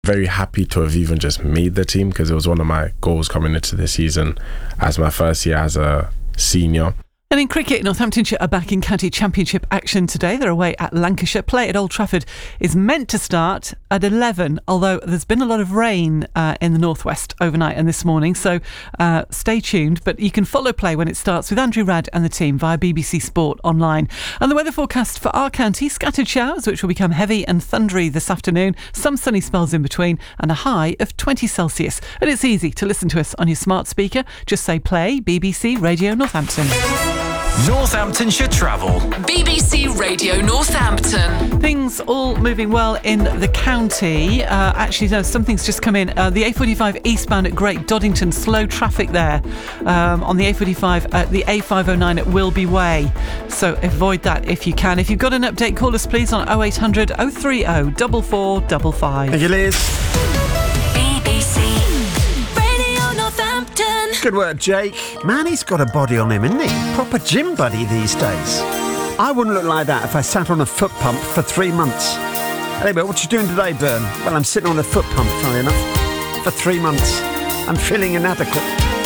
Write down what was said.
very happy to have even just made the team because it was one of my goals coming into the season as my first year as a senior. And in cricket, Northamptonshire are back in county championship action today. They're away at Lancashire. Play at Old Trafford is meant to start at 11, although there's been a lot of rain in the northwest overnight and this morning, so stay tuned. But you can follow play when it starts with Andrew Radd and the team via BBC Sport Online. And the weather forecast for our county, scattered showers which will become heavy and thundery this afternoon, some sunny spells in between, and a high of 20 Celsius. And it's easy to listen to us on your smart speaker. Just say play BBC Radio Northampton. Northamptonshire Travel. BBC Radio Northampton. Things all moving well in the county. Actually, no, something's just come in. The A45 eastbound at Great Doddington, slow traffic there on the A45 at the A509 at Wilby Way. So avoid that if you can. If you've got an update, call us please on 0800 030 4455. Thank you, Liz. BBC Radio Northampton. Good work, Jake. Man, he's got a body on him, isn't he? Proper gym buddy these days. I wouldn't look like that if I sat on a foot pump for 3 months. Anyway, what you doing today, Bern? Well, I'm sitting on a foot pump, funny enough, for 3 months. I'm feeling inadequate.